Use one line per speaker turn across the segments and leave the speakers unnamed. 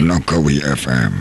Nokawi FM.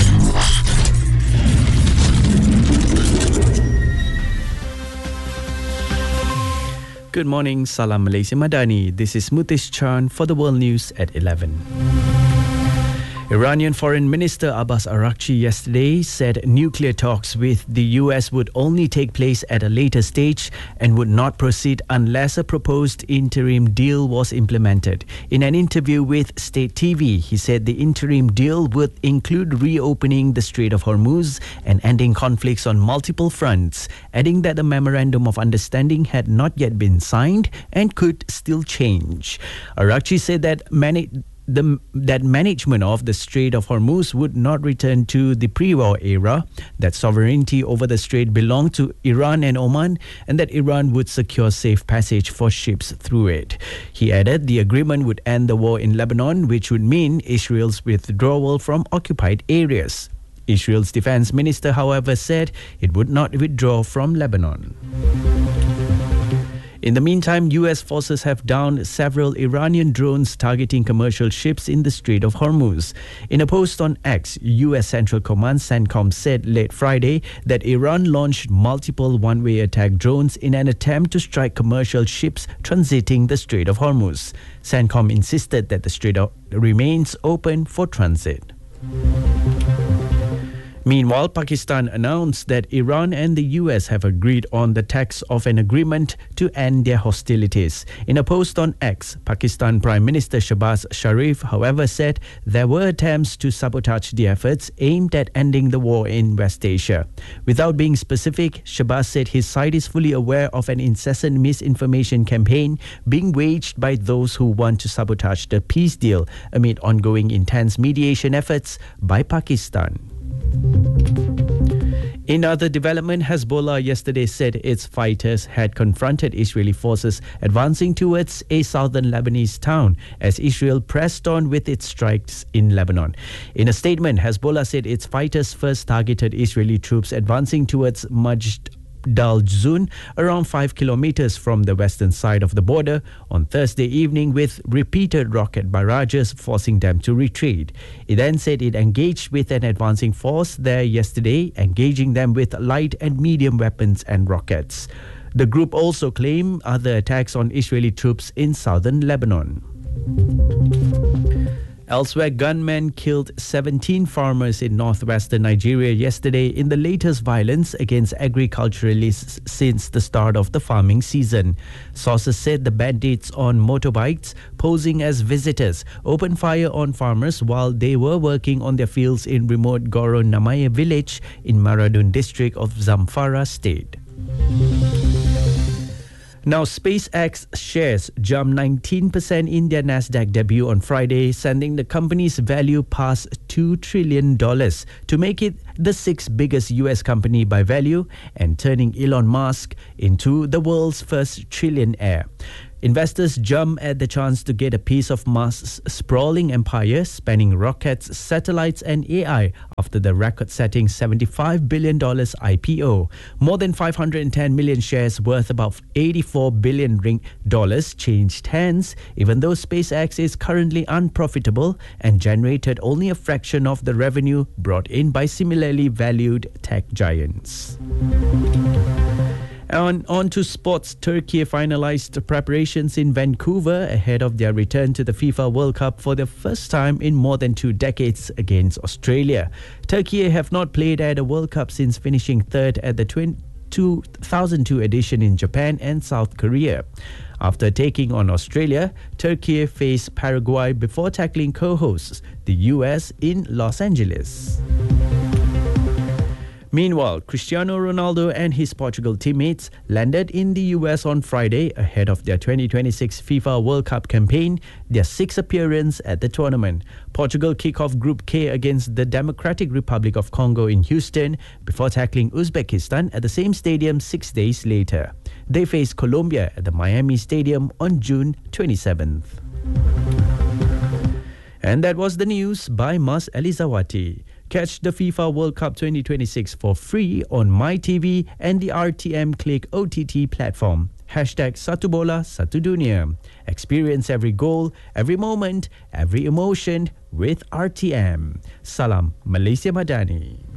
Good morning, Salam Malaysia Madani. This is Mutesh Chan for the World News at 11. Iranian Foreign Minister Abbas Araghchi yesterday said nuclear talks with the US would only take place at a later stage and would not proceed unless a proposed interim deal was implemented. In an interview with State TV, he said the interim deal would include reopening the Strait of Hormuz and ending conflicts on multiple fronts, adding that a memorandum of understanding had not yet been signed and could still change. Araghchi said that management of the Strait of Hormuz would not return to the pre-war era, that sovereignty over the strait belonged to Iran and Oman, and that Iran would secure safe passage for ships through it. He added the agreement would end the war in Lebanon, which would mean Israel's withdrawal from occupied areas. Israel's defense minister, however, said it would not withdraw from Lebanon. In the meantime, US forces have downed several Iranian drones targeting commercial ships in the Strait of Hormuz. In a post on X, US Central Command CENTCOM said late Friday that Iran launched multiple one-way attack drones in an attempt to strike commercial ships transiting the Strait of Hormuz. CENTCOM insisted that the strait remains open for transit. Meanwhile, Pakistan announced that Iran and the US have agreed on the text of an agreement to end their hostilities. In a post on X, Pakistan Prime Minister Shehbaz Sharif, however, said there were attempts to sabotage the efforts aimed at ending the war in West Asia. Without being specific, Shehbaz said his side is fully aware of an incessant misinformation campaign being waged by those who want to sabotage the peace deal amid ongoing intense mediation efforts by Pakistan. In other development, Hezbollah yesterday said its fighters had confronted Israeli forces advancing towards a southern Lebanese town as Israel pressed on with its strikes in Lebanon. In a statement, Hezbollah said its fighters first targeted Israeli troops advancing towards Majd Al-Zun, around 5 kilometers from the western side of the border, on Thursday evening with repeated rocket barrages forcing them to retreat. It then said it engaged with an advancing force there yesterday, engaging them with light and medium weapons and rockets. The group also claimed other attacks on Israeli troops in southern Lebanon. Elsewhere, gunmen killed 17 farmers in northwestern Nigeria yesterday in the latest violence against agriculturalists since the start of the farming season. Sources said the bandits on motorbikes, posing as visitors, opened fire on farmers while they were working on their fields in remote Goro Namaya village in Maradun district of Zamfara state. Now, SpaceX shares jumped 19% in their Nasdaq debut on Friday, sending the company's value past $2 trillion to make it the sixth biggest US company by value and turning Elon Musk into the world's first trillionaire. Investors jump at the chance to get a piece of Musk's sprawling empire spanning rockets, satellites and AI after the record-setting $75 billion IPO. More than 510 million shares worth about $84 billion changed hands, even though SpaceX is currently unprofitable and generated only a fraction of the revenue brought in by similarly valued tech giants. On to sports. Turkey finalized preparations in Vancouver ahead of their return to the FIFA World Cup for the first time in more than 2 decades against Australia. Turkey have not played at a World Cup since finishing third at the 2002 edition in Japan and South Korea. After taking on Australia, Turkey faced Paraguay before tackling co-hosts, the US, in Los Angeles. Meanwhile, Cristiano Ronaldo and his Portugal teammates landed in the US on Friday ahead of their 2026 FIFA World Cup campaign, their 6th appearance at the tournament. Portugal kick off Group K against the Democratic Republic of Congo in Houston before tackling Uzbekistan at the same stadium 6 days later. They face Colombia at the Miami Stadium on June 27th. And that was the news by Mas Elizawati. Catch the FIFA World Cup 2026 for free on MyTV and the RTM Click OTT platform. Satu Bola, Satu Dunia. Experience every goal, every moment, every emotion with RTM. Salam Malaysia Madani.